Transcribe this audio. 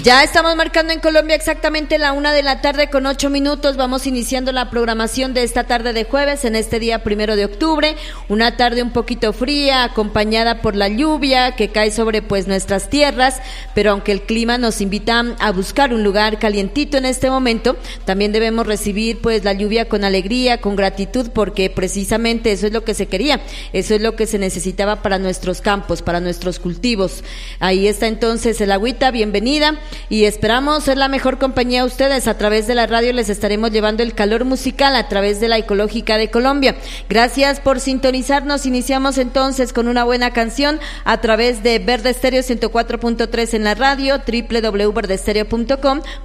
Ya estamos marcando en Colombia exactamente la 1:08 p.m. Vamos iniciando la programación de esta tarde de jueves, en este día 1 de octubre. Una tarde un poquito fría, acompañada por la lluvia que cae sobre pues nuestras tierras, pero aunque el clima nos invita a buscar un lugar calientito en este momento, también debemos recibir pues la lluvia con alegría, con gratitud, porque precisamente eso es lo que se quería, eso es lo que se necesitaba para nuestros campos, para nuestros cultivos. Ahí está entonces el agüita, bienvenida. Y esperamos ser la mejor compañía a ustedes. A través de la radio les estaremos llevando el calor musical a través de la Ecológica de Colombia. Gracias por sintonizarnos. Iniciamos entonces con una buena canción a través de Verde Estéreo 104.3 en la radio, www.verdestereo.com.